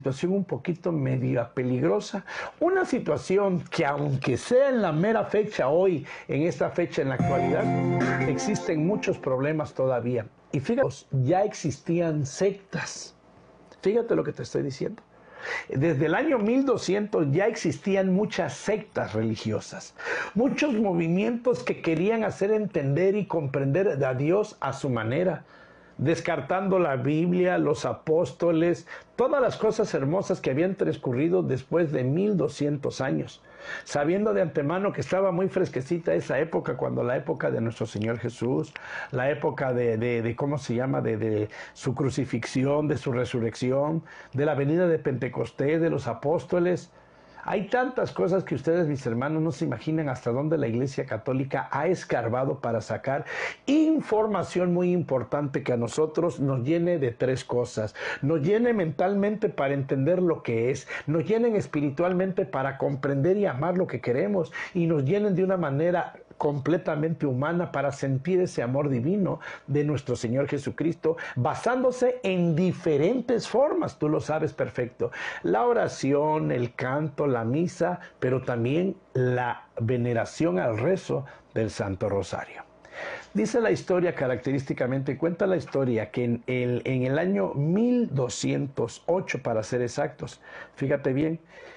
Situación un poquito media peligrosa, una situación que aunque sea en la mera fecha hoy, en esta fecha en la actualidad, existen muchos problemas todavía. Y fíjate, ya existían sectas, fíjate lo que te estoy diciendo. Desde el año 1200 ya existían muchas sectas religiosas, muchos movimientos que querían hacer entender y comprender a Dios a su manera, descartando la Biblia, los apóstoles, todas las cosas hermosas que habían transcurrido después de 1200 años, sabiendo de antemano que estaba muy fresquecita esa época, cuando la época de nuestro Señor Jesús, la época de ¿cómo se llama?, de su crucifixión, de su resurrección, de la venida de Pentecostés, de los apóstoles. Hay tantas cosas que ustedes, mis hermanos, no se imaginan hasta dónde la Iglesia Católica ha escarbado para sacar información muy importante que a nosotros nos llene de tres cosas. Nos llene mentalmente para entender lo que es, nos llenen espiritualmente para comprender y amar lo que queremos, y nos llenen de una manera completamente humana para sentir ese amor divino de nuestro Señor Jesucristo, basándose en diferentes formas, tú lo sabes perfecto: la oración, el canto, la misa, pero también la veneración al rezo del Santo Rosario. Dice la historia, característicamente, cuenta la historia que en el año 1208, para ser exactos, fíjate bien,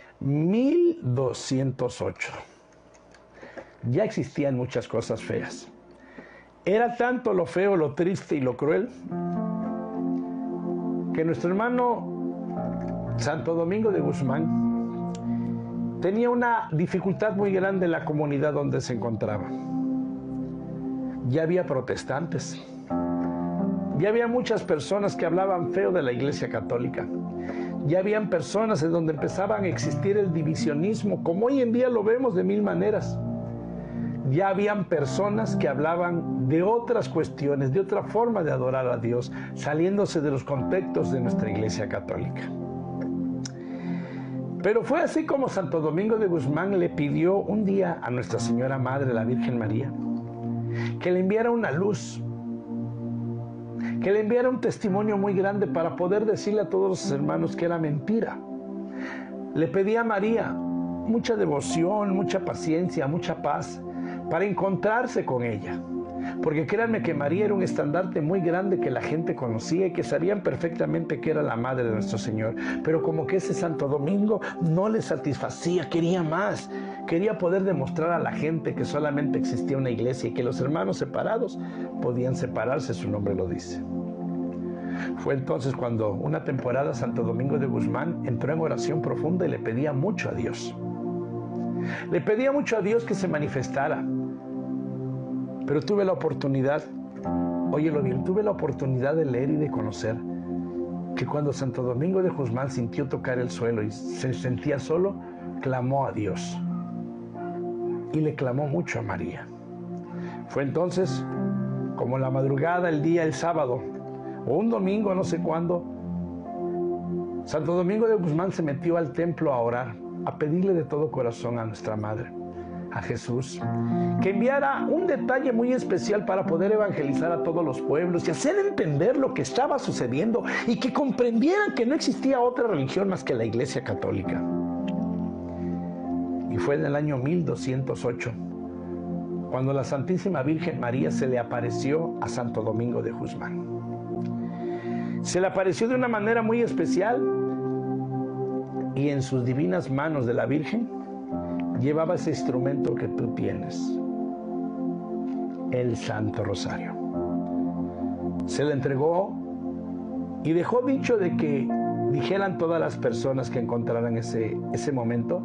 1208, ya existían muchas cosas feas. Era tanto lo feo, lo triste y lo cruel, que nuestro hermano Santo Domingo de Guzmán tenía una dificultad muy grande en la comunidad donde se encontraba. Ya había protestantes, ya había muchas personas que hablaban feo de la Iglesia Católica, ya habían personas en donde empezaban a existir el divisionismo, como hoy en día lo vemos de mil maneras. Ya habían personas que hablaban de otras cuestiones, de otra forma de adorar a Dios, saliéndose de los contextos de nuestra Iglesia Católica. Pero fue así como Santo Domingo de Guzmán le pidió un día a Nuestra Señora Madre, la Virgen María, que le enviara una luz, que le enviara un testimonio muy grande para poder decirle a todos los hermanos que era mentira. Le pedía a María mucha devoción, mucha paciencia, mucha paz, para encontrarse con ella, porque créanme que María era un estandarte muy grande que la gente conocía y que sabían perfectamente que era la madre de nuestro Señor, pero como que ese Santo Domingo no le satisfacía, quería más, quería poder demostrar a la gente que solamente existía una iglesia y que los hermanos separados podían separarse, su nombre lo dice. Fue entonces cuando una temporada Santo Domingo de Guzmán entró en oración profunda y le pedía mucho a Dios. Le pedía mucho a Dios que se manifestara. Pero tuve la oportunidad, óyelo bien, tuve la oportunidad de leer y de conocer que cuando Santo Domingo de Guzmán sintió tocar el suelo y se sentía solo, clamó a Dios. Y le clamó mucho a María. Fue entonces, como la madrugada, el día, el sábado, o un domingo, no sé cuándo, Santo Domingo de Guzmán se metió al templo a orar, a pedirle de todo corazón a nuestra Madre, a Jesús, que enviara un detalle muy especial para poder evangelizar a todos los pueblos y hacer entender lo que estaba sucediendo y que comprendieran que no existía otra religión más que la Iglesia Católica. Y fue en el año 1208 cuando la Santísima Virgen María se le apareció a Santo Domingo de Guzmán. Se le apareció de una manera muy especial y en sus divinas manos de la Virgen llevaba ese instrumento que tú tienes, el Santo Rosario. Se le entregó y dejó dicho de que dijeran todas las personas que encontraran ese momento,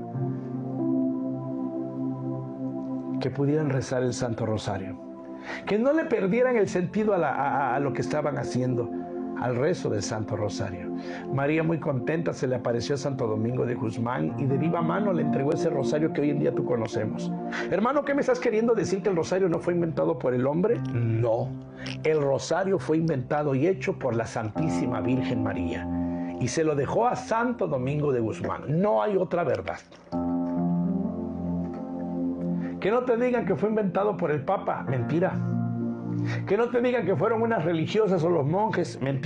que pudieran rezar el Santo Rosario, que no le perdieran el sentido a lo que estaban haciendo, al rezo del Santo Rosario. María, muy contenta, se le apareció a Santo Domingo de Guzmán y de viva mano le entregó ese rosario que hoy en día tú conocemos. Hermano, ¿qué me estás queriendo decir? ¿Que el rosario no fue inventado por el hombre? No, el rosario fue inventado y hecho por la Santísima Virgen María y se lo dejó a Santo Domingo de Guzmán. No hay otra verdad. Que no te digan que fue inventado por el Papa, mentira. Que no te digan que fueron unas religiosas o los monjes, mentira.